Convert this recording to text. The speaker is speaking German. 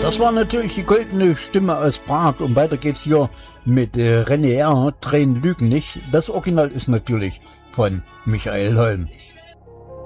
Das war natürlich die goldene Stimme aus Prag und weiter geht's hier mit René R. Tränen lügen nicht. Das Original ist natürlich von Michael Holm.